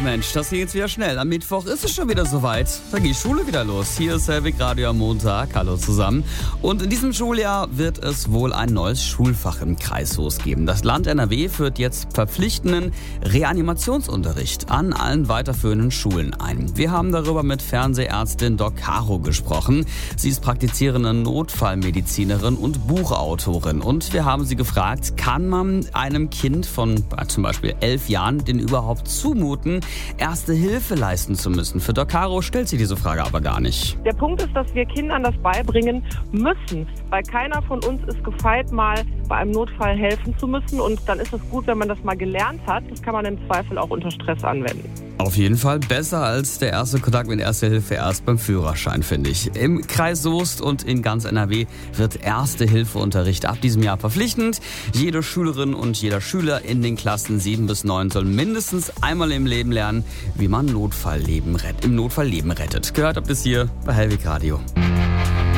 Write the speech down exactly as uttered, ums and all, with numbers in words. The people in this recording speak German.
Mensch, das ging jetzt wieder schnell. Am Mittwoch ist es schon wieder soweit. Da geht die Schule wieder los. Hier ist Helwig Radio am Montag. Hallo zusammen. Und in diesem Schuljahr wird es wohl ein neues Schulfach im Kreissoest geben. Das Land N R W führt jetzt verpflichtenden Reanimationsunterricht an allen weiterführenden Schulen ein. Wir haben darüber mit Fernsehärztin Doc Caro gesprochen. Sie ist praktizierende Notfallmedizinerin und Buchautorin. Und wir haben sie gefragt, kann man einem Kind von äh, zum Beispiel elf Jahren den überhaupt zumuten, Erste Hilfe leisten zu müssen? Für Doc Caro stellt sie diese Frage aber gar nicht. Der Punkt ist, dass wir Kindern das beibringen müssen, weil keiner von uns ist gefeit, mal bei einem Notfall helfen zu müssen, und dann ist es gut, wenn man das mal gelernt hat. Das kann man im Zweifel auch unter Stress anwenden. Auf jeden Fall besser als der erste Kontakt mit Erste Hilfe erst beim Führerschein, finde ich. Im Kreis Soest und in ganz N R W wird Erste-Hilfe-Unterricht ab diesem Jahr verpflichtend. Jede Schülerin und jeder Schüler in den Klassen sieben bis neun soll mindestens einmal im Leben lernen, wie man Notfallleben rett- im Notfallleben rettet. Gehört habt ihr es hier bei Helwig Radio.